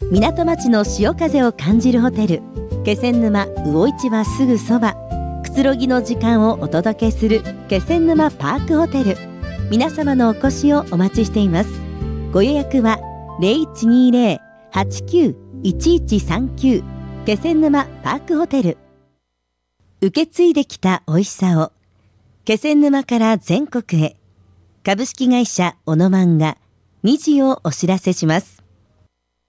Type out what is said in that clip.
港町の潮風を感じるホテル気仙沼魚市場すぐそば、くつろぎの時間をお届けする気仙沼パークホテル。皆様のお越しをお待ちしています。ご予約は 0120-89-1139 気仙沼パークホテル。受け継いできた美味しさを気仙沼から全国へ。株式会社オノマンが2時をお知らせします。